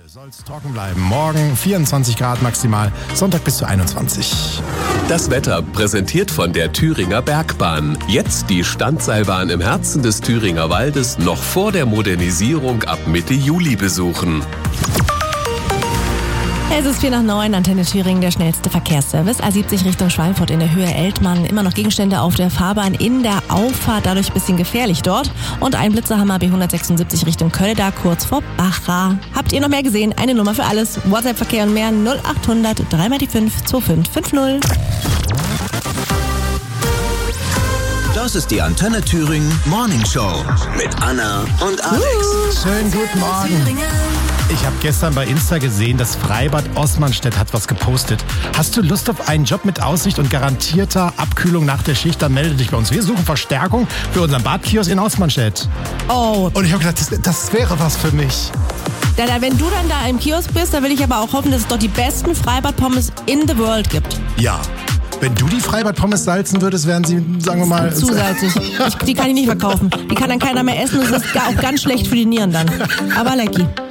Soll's trocken bleiben. Morgen 24 Grad maximal, Sonntag bis zu 21. Das Wetter präsentiert von der Thüringer Bergbahn. Jetzt die Standseilbahn im Herzen des Thüringer Waldes noch vor der Modernisierung ab Mitte Juli besuchen. Es ist 8:45, Antenne Thüringen, der schnellste Verkehrsservice. A70 Richtung Schweinfurt in der Höhe Eltmann. Immer noch Gegenstände auf der Fahrbahn in der Auffahrt, dadurch ein bisschen gefährlich dort. Und ein Blitzerhammer B176 Richtung Kölda, kurz vor Bacha. Habt ihr noch mehr gesehen? Eine Nummer für alles. WhatsApp-Verkehr und mehr 0800 3x5 2550. Das ist die Antenne Thüringen Morning Show mit Anna und Alex. Schönen guten Morgen. Ich habe gestern bei Insta gesehen, das Freibad Osmanstedt hat was gepostet. Hast du Lust auf einen Job mit Aussicht und garantierter Abkühlung nach der Schicht? Dann melde dich bei uns. Wir suchen Verstärkung für unseren Badkiosk in Osmanstedt. Oh. Und ich habe gedacht, das wäre was für mich. Wenn du dann da im Kiosk bist, dann will ich aber auch hoffen, dass es dort die besten Freibad-Pommes in the world gibt. Ja. Wenn du die Freibad-Pommes salzen würdest, wären sie, sagen wir mal... Zu salzig. Die kann ich nicht verkaufen. Die kann dann keiner mehr essen. Das ist auch ganz schlecht für die Nieren dann. Aber lecky.